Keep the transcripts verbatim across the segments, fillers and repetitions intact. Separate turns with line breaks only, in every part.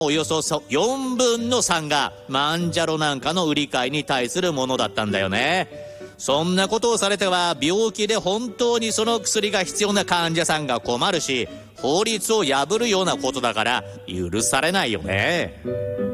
およそよんぶんのさんがマンジャロなんかの売り買いに対するものだったんだよね。そんなことをされては病気で本当にその薬が必要な患者さんが困るし、法律を破るようなことだから許されないよね。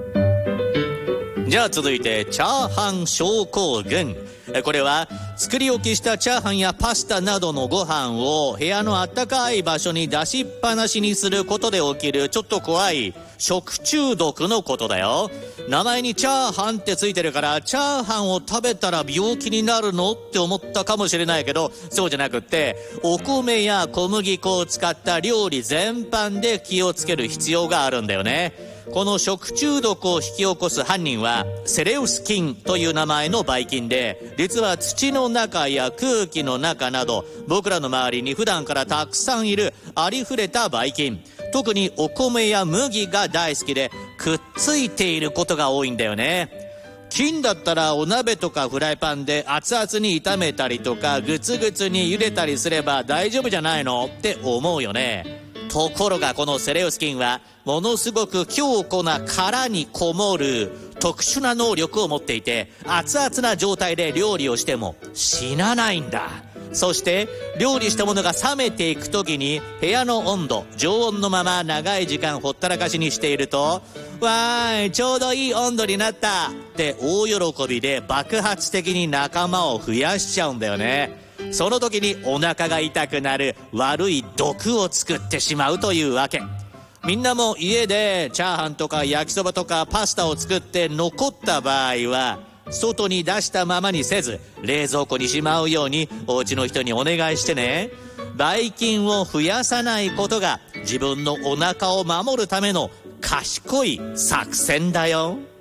じゃあ続いてチャーハン症候群。これは作り置きしたチャーハンやパスタなどのご飯を部屋のあったかい場所に出しっぱなしにすることで起きるちょっと怖い食中毒のことだよ。名前にチャーハンってついてるからチャーハンを食べたら病気になるのって思ったかもしれないけど、そうじゃなくってお米や小麦粉を使った料理全般で気をつける必要があるんだよね。この食中毒を引き起こす犯人はセレウス菌という名前のばい菌で、実は土の中や空気の中など僕らの周りに普段からたくさんいるありふれたばい菌、特にお米や麦が大好きでくっついていることが多いんだよね。菌だったらお鍋とかフライパンで熱々に炒めたりとかグツグツに茹でたりすれば大丈夫じゃないのって思うよね。ところがこのセレウス菌はものすごく強固な殻にこもる特殊な能力を持っていて、熱々な状態で料理をしても死なないんだ。そして料理したものが冷めていく時に部屋の温度常温のまま長い時間ほったらかしにしていると、わーいちょうどいい温度になったって大喜びで爆発的に仲間を増やしちゃうんだよね。その時にお腹が痛くなる悪い毒を作ってしまうというわけ。みんなも家でチャーハンとか焼きそばとかパスタを作って残った場合は外に出したままにせず冷蔵庫にしまうようにお家の人にお願いしてね。ばい菌を増やさないことが自分のお腹を守るための賢い作戦だよ。